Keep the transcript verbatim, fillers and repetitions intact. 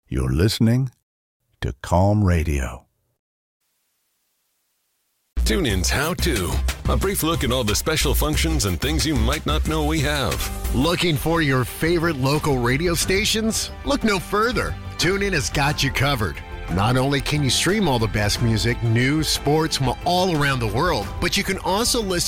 You're listening to Calm Radio. TuneIn's How To. A brief look at all the special functions and things you might not know we have. Looking for your favorite local radio stations? Look no further. TuneIn has got you covered. Not only can you stream all the best music, news, sports from all around the world, but you can also listen